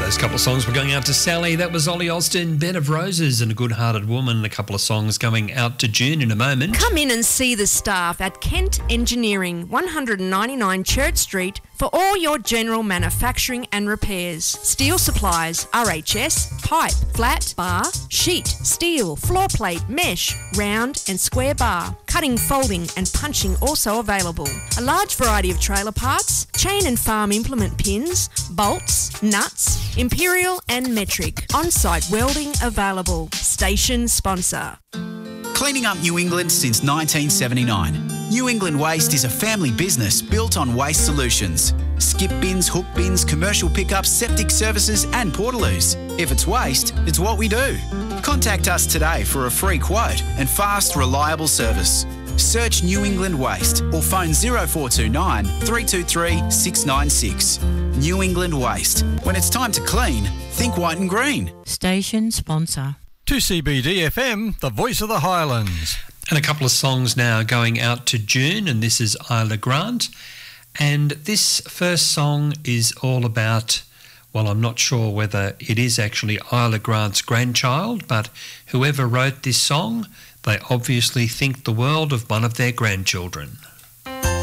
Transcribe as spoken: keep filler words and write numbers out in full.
Those couple of songs were going out to Sally. That was Ollie Austin, Bed of Roses and A Good-Hearted Woman. A couple of songs going out to June in a moment. Come in and see the staff at Kent Engineering, one ninety-nine Church Street, for all your general manufacturing and repairs. Steel supplies, R H S, pipe, flat, bar, sheet, steel, floor plate, mesh, round and square bar. Cutting, folding and punching also available. A large variety of trailer parts, chain and farm implement pins, bolts, nuts, imperial and metric. On-site welding available. Station sponsor. Cleaning up New England since nineteen seventy-nine. New England Waste is a family business built on waste solutions. Skip bins, hook bins, commercial pickups, septic services and portaloos. If it's waste, it's what we do. Contact us today for a free quote and fast, reliable service. Search New England Waste or phone zero four two nine, three two three, six nine six. New England Waste. When it's time to clean, think white and green. Station sponsor. To C B D F M, the voice of the Highlands. And a couple of songs now going out to June, and this is Isla Grant. And this first song is all about, well, I'm not sure whether it is actually Isla Grant's grandchild, but whoever wrote this song, they obviously think the world of one of their grandchildren.